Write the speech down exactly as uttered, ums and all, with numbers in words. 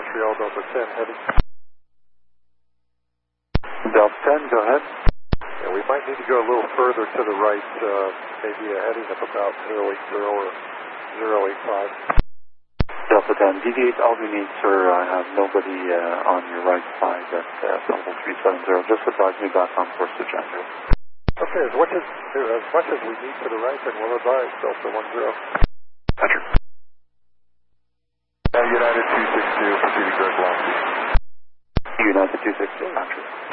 Montreal, Delta ten, heading. Delta ten, go ahead. Yeah, we might need to go a little further to the right, uh, maybe a heading of about zero eight zero or zero eight five. Delta ten, deviate all you need, sir. I have nobody uh, on your right side at uh, level three seven zero. Just advise me back on course to January. Okay, as much as, as much as we need to the right, then we'll advise Delta one zero. Roger. Uh, United two six two, proceeding direct velocity. United two six two, Roger.